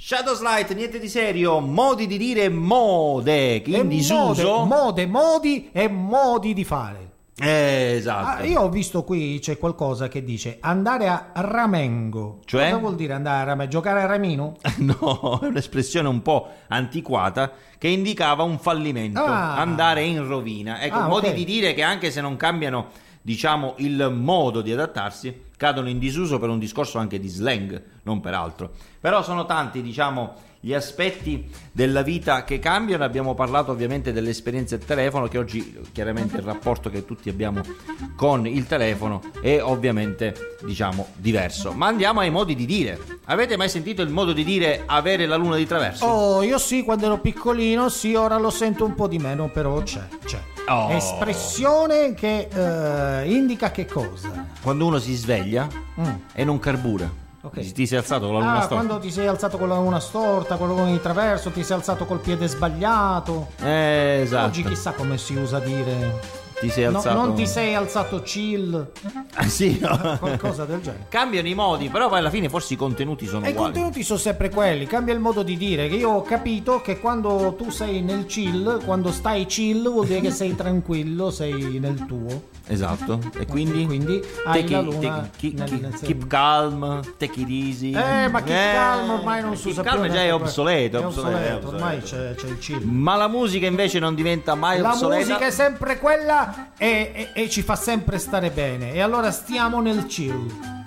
Shadowslight, niente di serio, modi di dire mode in disuso. Modi e modi di fare. Esatto. Io ho visto qui c'è qualcosa che dice andare a ramengo. Cioè? Cosa vuol dire andare a ramengo? Giocare a ramino? No, è un'espressione un po' antiquata che indicava un fallimento, andare in rovina. Ecco, modi di dire che anche se non cambiano, diciamo, il modo di adattarsi, cadono in disuso per un discorso anche di slang, non per altro. Però sono tanti, diciamo, gli aspetti della vita che cambiano. Abbiamo parlato ovviamente delle esperienze del telefono, che oggi chiaramente il rapporto che tutti abbiamo con il telefono è ovviamente, diciamo, diverso. Ma andiamo ai modi di dire. Avete mai sentito il modo di dire avere la luna di traverso? Oh, io sì, quando ero piccolino, sì, ora lo sento un po' di meno, però c'è. Oh. Espressione che indica che cosa? Quando uno si sveglia e non carbura. Okay. Ti sei alzato con la luna storta. Quando ti sei alzato con la luna storta, con la luna di traverso, ti sei alzato col piede sbagliato. Esatto. Oggi chissà come si usa dire. Ti sei alzato. Non ti sei alzato chill. Sì, no. Qualcosa del genere. Cambiano i modi, però poi alla fine forse i contenuti sono uguali. I contenuti sono sempre quelli, cambia il modo di dire. Che io ho capito che quando tu sei nel chill, quando stai chill, vuol dire che sei tranquillo, sei nel tuo. Esatto. E quindi hai la luna keep calm, take it easy. Ma keep calm ormai non si usa più. Keep calm già è obsoleto. Ormai c'è il chill. Ma la musica invece non diventa mai obsoleta. La musica è sempre quella e ci fa sempre stare bene. E allora stiamo nel chill.